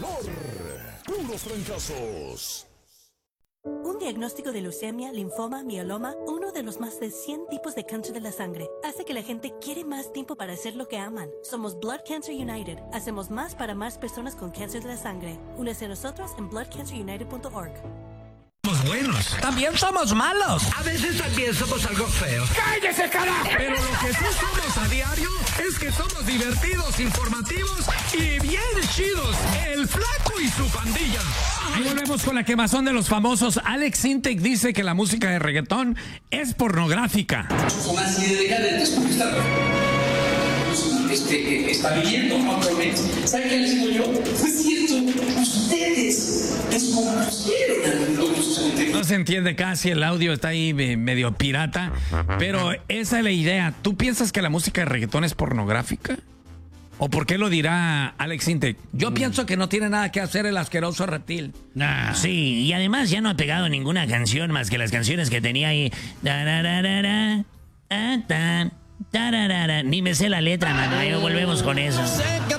humor, puros trancazos. Un diagnóstico de leucemia, linfoma, mieloma, uno de los más de 100 tipos de cáncer de la sangre, hace que la gente quiere más tiempo para hacer lo que aman. Somos Blood Cancer United. Hacemos más para más personas con cáncer de la sangre. Únese a nosotros en bloodcancerunited.org. Somos buenos. También somos malos. A veces también somos algo feos. ¡Cállese, carajo! Pero lo que sí somos a diario es que somos divertidos, informativos y bien chidos. El Flaco y su pandilla. Ahí volvemos con la quemazón de los famosos. Alex Intec dice que la música de reggaetón es pornográfica. Son así de decadentes porque está viviendo actualmente. ¿Saben qué les digo yo? Es cierto, ustedes descompusieron lo que sucede. No se entiende casi, el audio está ahí medio pirata, pero esa es la idea. ¿Tú piensas que la música de reggaetón es pornográfica? ¿O por qué lo dirá Alex Intec? Yo pienso que no tiene nada que hacer el asqueroso reptil. Nah. Sí, y además ya no ha pegado ninguna canción más que las canciones que tenía ahí. Ni me sé la letra, mano. Ahí volvemos con eso.